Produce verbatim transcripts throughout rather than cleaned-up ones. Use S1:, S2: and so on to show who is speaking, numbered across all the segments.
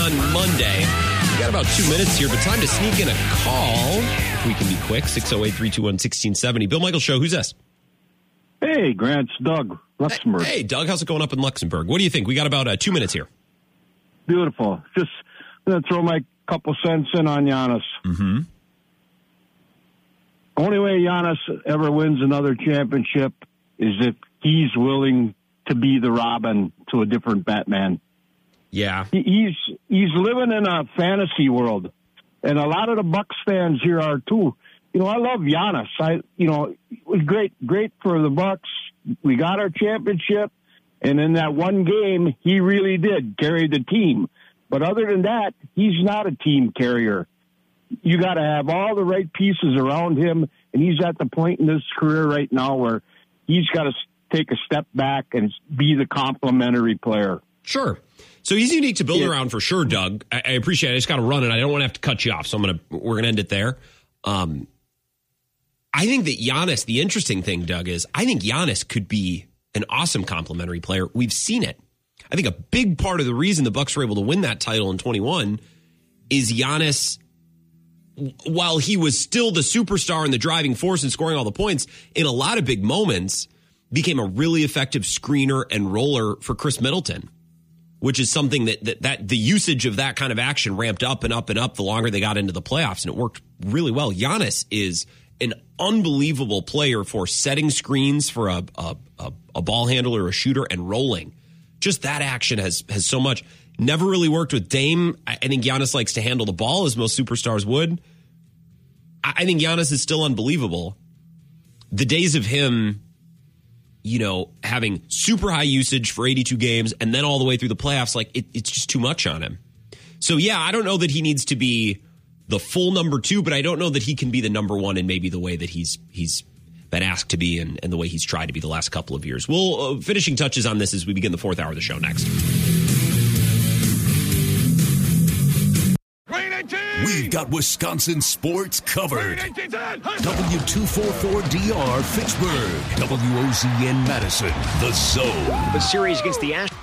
S1: on Monday. We got about two minutes here, but time to sneak in a call. If we can be quick, six oh eight, three two one, one six seven oh. Bill Michaels Show, who's this?
S2: Hey, Grant, it's Doug, Luxembourg.
S1: Hey, Doug, how's it going up in Luxembourg? What do you think? We got about uh, two minutes here.
S2: Beautiful. Just going to throw my couple cents in on Giannis.
S1: Mm-hmm.
S2: Only way Giannis ever wins another championship is if he's willing to be the Robin to a different Batman.
S1: Yeah.
S2: He, he's he's living in a fantasy world, and a lot of the Bucks fans here are too. You know, I love Giannis. I, you know, it was great, great for the Bucks. We got our championship, and in that one game, he really did carry the team. But other than that, he's not a team carrier. You got to have all the right pieces around him, and he's at the point in his career right now where he's got to take a step back and be the complementary player.
S1: Sure. So he's unique to build yeah. around for sure, Doug. I, I appreciate it. I just got to run it. I don't want to have to cut you off, so I'm gonna we're gonna end it there. Um, I think that Giannis, the interesting thing, Doug, is I think Giannis could be an awesome complementary player. We've seen it. I think a big part of the reason the Bucks were able to win that title in twenty-one is Giannis, while he was still the superstar and the driving force and scoring all the points, in a lot of big moments, became a really effective screener and roller for Chris Middleton, which is something that, that that the usage of that kind of action ramped up and up and up the longer they got into the playoffs, and it worked really well. Giannis is an unbelievable player for setting screens for a, a, a, a ball handler or a shooter and rolling. Just that action has has so much. Never really worked with Dame. I think Giannis likes to handle the ball as most superstars would. I think Giannis is still unbelievable. The days of him, you know, having super high usage for eighty-two games and then all the way through the playoffs, like it, it's just too much on him. So, yeah, I don't know that he needs to be the full number two, but I don't know that he can be the number one in maybe the way that he's he's been asked to be and, and the way he's tried to be the last couple of years. We'll uh, finishing touches on this as we begin the fourth hour of the show next.
S3: We've got Wisconsin sports covered. W two forty-four D R Fitchburg. W O Z N Madison. The Zone.
S4: The series against the Astros.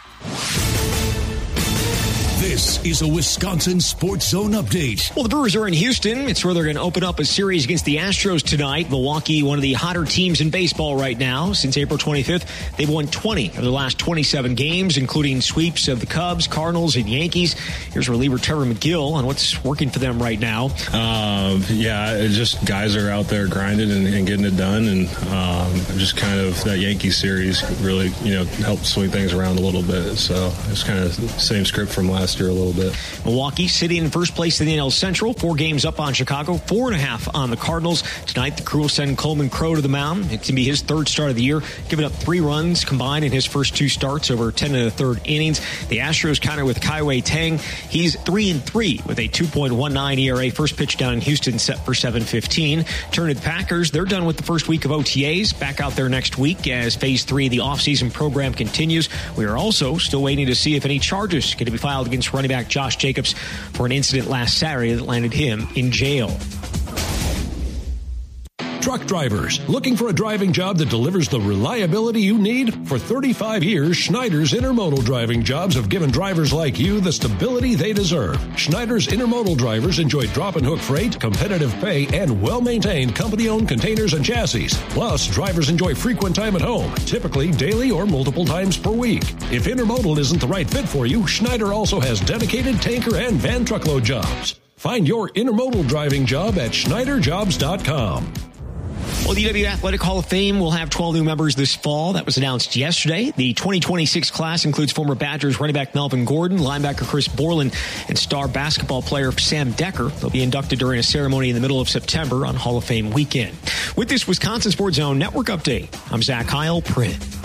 S3: This is a Wisconsin Sports Zone update.
S4: Well, the Brewers are in Houston. It's where they're going to open up a series against the Astros tonight. Milwaukee, one of the hotter teams in baseball right now. Since April twenty-fifth, they've won twenty of their last twenty-seven games, including sweeps of the Cubs, Cardinals, and Yankees. Here's reliever Trevor McGill on what's working for them right now.
S5: Um, yeah, it just guys are out there grinding and, and getting it done, and um, just kind of that Yankee series really, you know, helped swing things around a little bit. So it's kind of the same script from last year a little bit.
S4: Milwaukee sitting in first place in the N L Central, four games up on Chicago, four and a half on the Cardinals. Tonight, the crew will send Coleman Crow to the mound. It can be his third start of the year, giving up three runs combined in his first two starts over ten and a third innings. The Astros counter with Kai-Wei Tang. He's three and three with a two point one nine E R A. First pitch down in Houston set for seven fifteen. Turn to the Packers. They're done with the first week of O T As. Back out there next week as phase three of the offseason program continues. We are also still waiting to see if any charges can be filed against running back Josh Jacobs for an incident last Saturday that landed him in jail.
S6: Truck drivers, looking for a driving job that delivers the reliability you need? For thirty-five years, Schneider's Intermodal driving jobs have given drivers like you the stability they deserve. Schneider's Intermodal drivers enjoy drop and hook freight, competitive pay, and well-maintained company-owned containers and chassis. Plus, drivers enjoy frequent time at home, typically daily or multiple times per week. If Intermodal isn't the right fit for you, Schneider also has dedicated tanker and van truckload jobs. Find your Intermodal driving job at Schneider Jobs dot com.
S4: Well, the U W Athletic Hall of Fame will have twelve new members this fall. That was announced yesterday. The twenty twenty-six class includes former Badgers running back Melvin Gordon, linebacker Chris Borland, and star basketball player Sam Decker. They'll be inducted during a ceremony in the middle of September on Hall of Fame weekend. With this Wisconsin Sports Zone Network update, I'm Zach Heil, Print.